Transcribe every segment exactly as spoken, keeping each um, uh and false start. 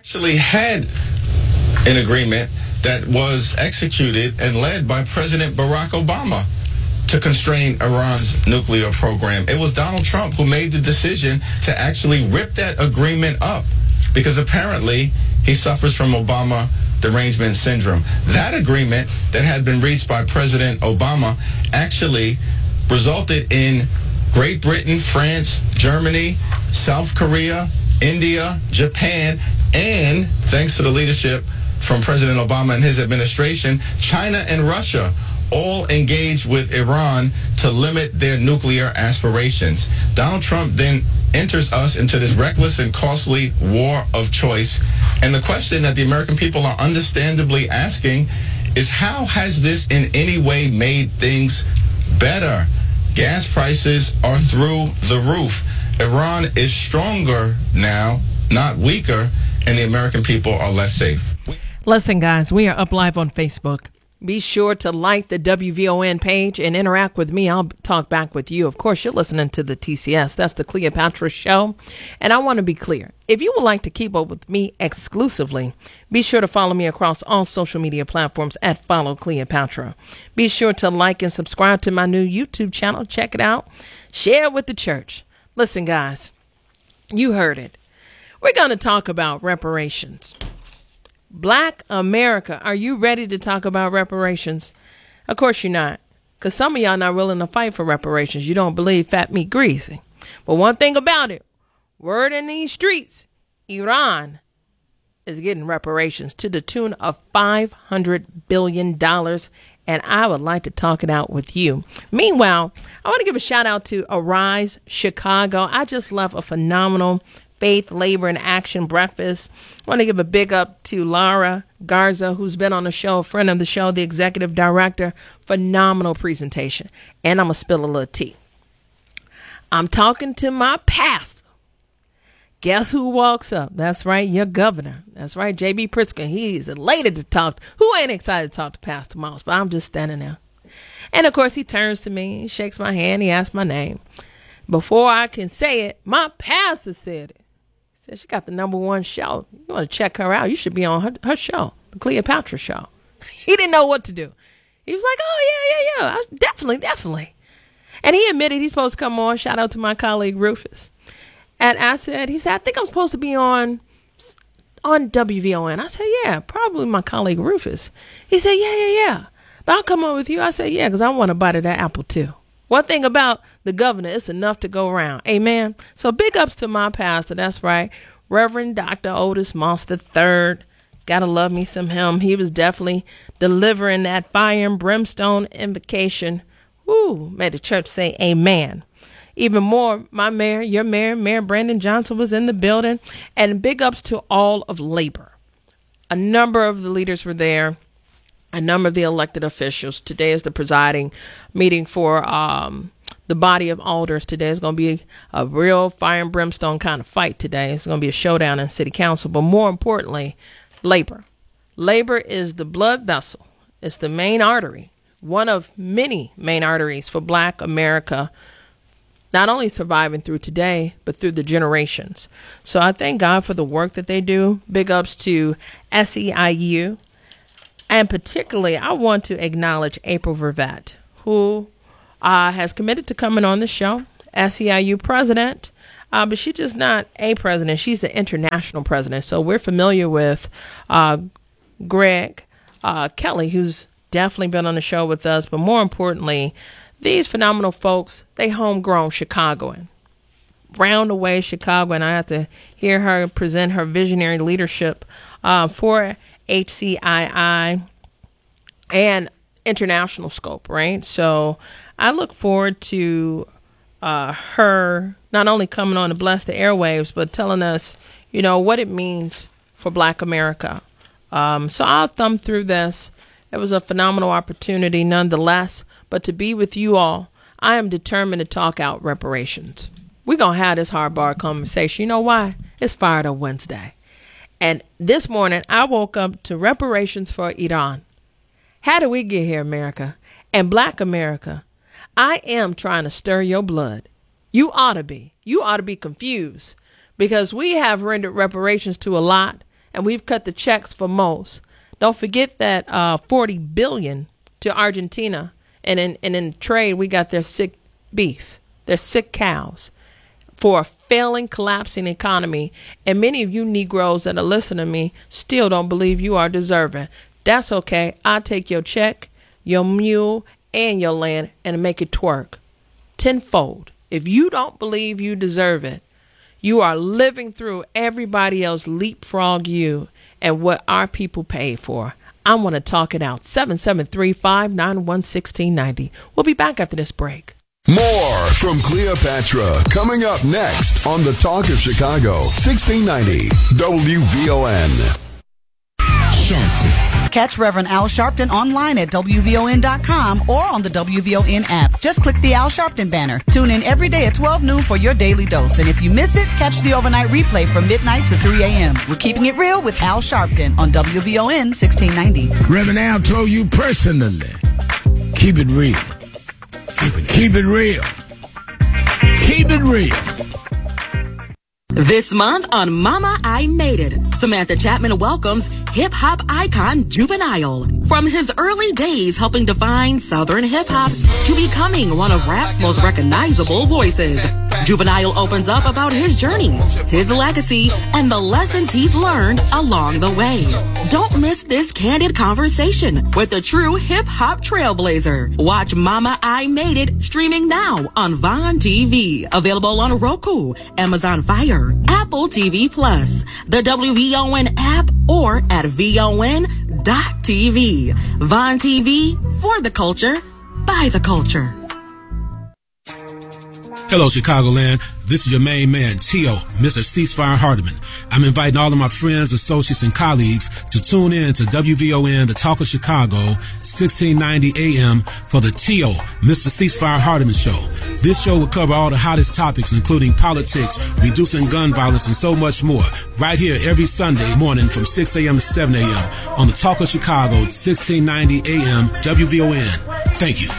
actually had an agreement that was executed and led by President Barack Obama to constrain Iran's nuclear program. It was Donald Trump who made the decision to actually rip that agreement up because apparently he suffers from Obama derangement syndrome. That agreement that had been reached by President Obama actually resulted in Great Britain, France, Germany, South Korea, India, Japan, and thanks to the leadership from President Obama and his administration, China and Russia all engaged with Iran to limit their nuclear aspirations. Donald Trump then enters us into this reckless and costly war of choice. And the question that the American people are understandably asking is, how has this in any way made things better? Gas prices are through the roof. Iran is stronger now, not weaker, and the American people are less safe. Listen, guys, we are up live on Facebook. Be sure to like the W V O N page and interact with me. I'll talk back with you. Of course, you're listening to the T C S. That's the Cleopatra Show. And I want to be clear. If you would like to keep up with me exclusively, be sure to follow me across all social media platforms at Follow Cleopatra. Be sure to like and subscribe to my new YouTube channel. Check it out. Share it with the church. Listen, guys, you heard it. We're going to talk about reparations. Black America, are you ready to talk about reparations? Of course you're not, because some of y'all not willing to fight for reparations. You don't believe fat meat greasy. But one thing about it, word in these streets, Iran is getting reparations to the tune of five hundred billion dollars. And I would like to talk it out with you. Meanwhile, I want to give a shout out to Arise Chicago. I just left a phenomenal Faith, Labor, and Action breakfast. I want to give a big up to Laura Garza, who's been on the show, a friend of the show, the executive director. Phenomenal presentation. And I'm going to spill a little tea. I'm talking to my pastor. Guess who walks up? That's right, your governor. That's right, J B Pritzker. He's elated to talk. Who ain't excited to talk to Pastor Moss? But I'm just standing there. And, of course, he turns to me, he shakes my hand, he asks my name. Before I can say it, my pastor said it. Said she got the number one show. You want to check her out? You should be on her, her show, the Cleopatra Show. He didn't know what to do. He was like, oh, yeah, yeah, yeah. I, definitely, definitely. And he admitted he's supposed to come on. Shout out to my colleague, Rufus. And I said, he said, I think I'm supposed to be on on W V O N. I said, yeah, probably my colleague, Rufus. He said, yeah, yeah, yeah. But I'll come on with you. I said, yeah, because I want a bite of that apple, too. One thing about the governor, it's enough to go around. Amen. So big ups to my pastor. That's right. Reverend Doctor Otis Moss the third. Gotta love me some him. He was definitely delivering that fire and brimstone invocation. Woo. May the church say amen. Even more, my mayor, your mayor, Mayor Brandon Johnson was in the building. And big ups to all of labor. A number of the leaders were there. A number of the elected officials. Today is the presiding meeting for um, the body of alders. Today is going to be a real fire and brimstone kind of fight today. It's going to be a showdown in city council. But more importantly, labor. Labor is the blood vessel. It's the main artery. One of many main arteries for Black America, not only surviving through today, but through the generations. So I thank God for the work that they do. Big ups to S E I U. And particularly, I want to acknowledge April Vervet, who uh, has committed to coming on the show, S E I U president. Uh, but she's just not a president. She's the international president. So we're familiar with uh, Greg uh, Kelly, who's definitely been on the show with us. But more importantly, these phenomenal folks, they homegrown Chicagoan. Round away Chicago. And I have to hear her present her visionary leadership uh, for H C I I and international scope, right? So I look forward to uh, her not only coming on to bless the airwaves, but telling us, you know, what it means for Black America. Um, so I'll thumb through this. It was a phenomenal opportunity nonetheless, but to be with you all, I am determined to talk out reparations. We're going to have this hard bar conversation. You know why? It's Fired Up Wednesday. And this morning, I woke up to reparations for Iran. How did we get here, America? And Black America, I am trying to stir your blood. You ought to be. You ought to be confused because we have rendered reparations to a lot, and we've cut the checks for most. Don't forget that uh, forty billion dollars to Argentina, and in, and in trade, we got their sick beef, their sick cows, for a failing, collapsing economy. And many of you Negroes that are listening to me still don't believe you are deserving. That's okay. I'll take your check, your mule, and your land and make it twerk tenfold. If you don't believe you deserve it, you are living through everybody else leapfrog you and what our people paid for. I want to talk it out. seven seven three, five nine one, one six nine zero. We'll be back after this break. More from Cleopatra coming up next on the Talk of Chicago, sixteen ninety W V O N. Sharpton. Catch Reverend Al Sharpton online at W V O N dot com or on the W V O N app. Just click the Al Sharpton banner. Tune in every day at twelve noon for your daily dose. And if you miss it, catch the overnight replay from midnight to three a.m. We're keeping it real with Al Sharpton on W V O N sixteen ninety. Reverend Al told you personally, keep it real. Keep it, keep it real. Keep it real. This month on Mama, I Made It, Samantha Chapman welcomes hip-hop icon Juvenile. From his early days helping define Southern hip-hop to becoming one of rap's most recognizable voices, Juvenile opens up about his journey, his legacy, and the lessons he's learned along the way. Don't miss this candid conversation with the true hip-hop trailblazer. Watch Mama, I Made It streaming now on Vaughn T V. Available on Roku, Amazon Fire, Apple T V Plus, the W V O N app, or at V O N dot T V. Vaughn T V, for the culture, by the culture. Hello, Chicagoland. This is your main man, Tio, Mister Ceasefire Hardiman. I'm inviting all of my friends, associates, and colleagues to tune in to W V O N, the Talk of Chicago, sixteen ninety A M for the Tio, Mister Ceasefire Hardiman Show. This show will cover all the hottest topics, including politics, reducing gun violence, and so much more, right here every Sunday morning from six a.m. to seven a.m. on the Talk of Chicago, sixteen ninety A M, W V O N. Thank you.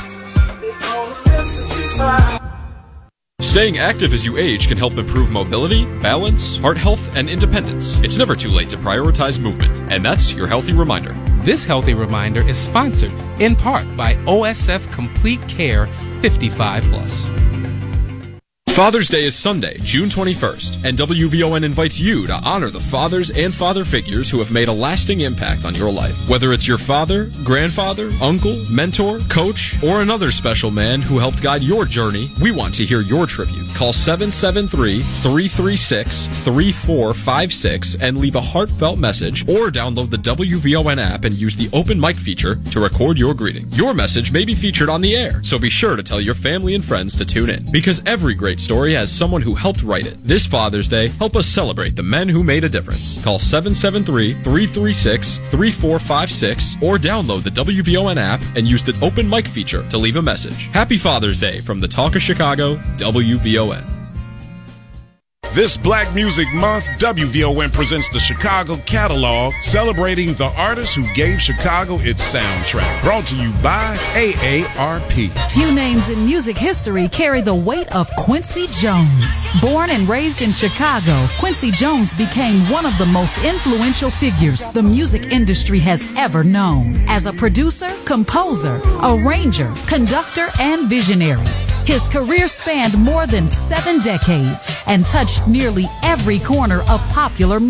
Staying active as you age can help improve mobility, balance, heart health, and independence. It's never too late to prioritize movement, and that's your healthy reminder. This healthy reminder is sponsored in part by O S F Complete Care fifty-five plus. Father's Day is Sunday, June twenty-first, and W V O N invites you to honor the fathers and father figures who have made a lasting impact on your life. Whether it's your father, grandfather, uncle, mentor, coach, or another special man who helped guide your journey, we want to hear your tribute. Call seven seven three, three three six, three four five six and leave a heartfelt message, or download the W V O N app and use the open mic feature to record your greeting. Your message may be featured on the air, so be sure to tell your family and friends to tune in, because every great story has someone who helped write it. This Father's Day, help us celebrate the men who made a difference. Call seven seven three, three three six, three four five six or download the W V O N app and use the open mic feature to leave a message. Happy Father's Day from the Talk of Chicago, W V O N. This Black Music Month, W V O N presents the Chicago Catalog, celebrating the artists who gave Chicago its soundtrack. Brought to you by A A R P. Few names in music history carry the weight of Quincy Jones. Born and raised in Chicago, Quincy Jones became one of the most influential figures the music industry has ever known. As a producer, composer, arranger, conductor, and visionary, his career spanned more than seven decades and touched nearly every corner of popular music.